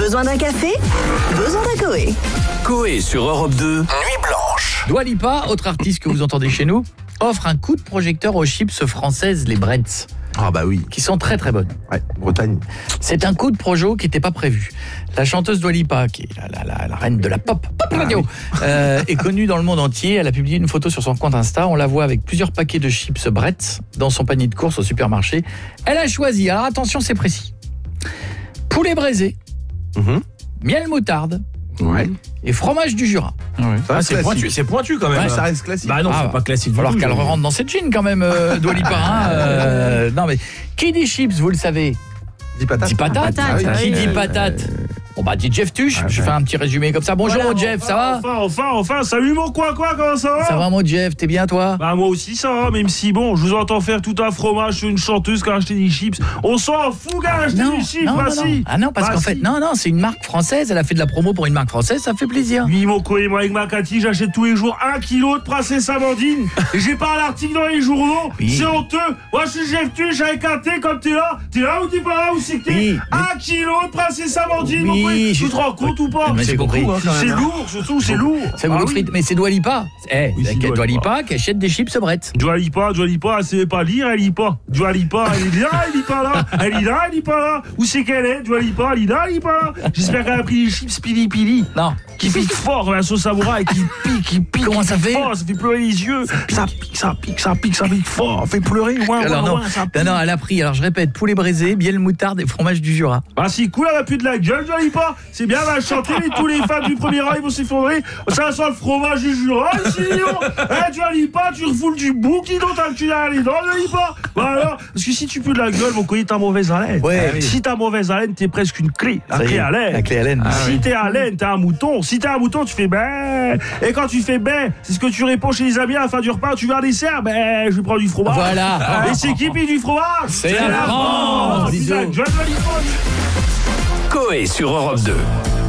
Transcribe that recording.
Besoin d'un café? Besoin d'un Coé. Coé sur Europe 2, Nuit Blanche. Dua Lipa, autre artiste que vous entendez chez nous, offre un coup de projecteur aux chips françaises, les Bretts. Ah bah oui. Qui sont très très bonnes. Ouais, Bretagne. C'est un coup de projo qui n'était pas prévu. La chanteuse Dua Lipa, qui est la reine de la pop radio, est connue dans le monde entier. Elle a publié une photo sur son compte Insta. On la voit avec plusieurs paquets de chips Bretts dans son panier de course au supermarché. Elle a choisi, alors attention, c'est précis, poulet braisé, miel moutarde, et fromage du Jura. C'est pointu quand même. Ouais, ça reste classique. Bah non, c'est pas classique. Il va falloir qu'elle rentre dans cette jeans quand même, Dua Lipa. Non mais qui dit chips, vous le savez, 10 patates. dit patate. Ah oui. Qui dit patate, on va dire Jeff Tuche. Je fais un petit résumé comme ça. Bonjour mon Jeff, ça va? Enfin, salut mon quoi, comment ça va? Ça va mon Jeff, t'es bien toi? Bah moi aussi ça va, même si bon, je vous entends faire tout un fromage sur une chanteuse qui a acheté des chips. On s'en fout qu'elle a acheté des chips, si. Ah non, parce qu'en fait, non, c'est une marque française, elle a fait de la promo pour une marque française, ça fait plaisir. Oui mon quoi, moi avec ma Cathy, j'achète tous les jours 1 kilo de princesse Amandine. Et j'ai pas l'article dans les journaux, c'est honteux. Moi je suis Jeff Tuche avec un T comme t'es là ou t'es pas là ou c'est que t'es 1 kilo de princesse Amandine, mon quoi. Tu te rends compte ou pas? Mais c'est compris. C'est lourd, surtout c'est lourd. C'est goulot frites, mais c'est Dua Lipa. Dua Lipa qui achète des chips Bretts. Dua Lipa, elle sait pas lire, elle lit pas. Dua Lipa, elle est là, elle lit pas là. Elle est là, elle lit pas là. Où c'est qu'elle est? Dua Lipa, elle est là, elle lit pas là. J'espère qu'elle a pris des chips pili. Non. Qui pique fort, la sauce samouraï, qui pique. Comment ça fait? Fort, ça fait pleurer les yeux. Ça pique fort. Ça fait pleurer. Alors non, elle a pris, alors je répète, poulet braisé, miel moutarde et fromage du Jura. Ah si, cool, elle a plus de la gueule, Dua Lipa. C'est bien, elle va chanter, mais tous les fans du premier rang, ils vont s'effondrer. Ça sent le fromage du Jura, ici, Dua Lipa, tu refoules du bouc, qui d'autre a le cul à les dents, Dua Lipa. Voilà, parce que si tu pues de la gueule, mon colis, t'as mauvaise haleine. Ouais. Si t'as mauvaise haleine, t'es presque une clé. La clé à laine. La clé à laine. Si t'es à laine, t'es un mouton. Si t'es un mouton, tu fais ben. Et quand tu fais ben, c'est ce que tu réponds chez les amis à la fin du repas. Tu veux un dessert? Ben, je vais prendre du fromage. Voilà. Et c'est qui pique du fromage? C'est la France. Bisous. Coé sur Europe 2.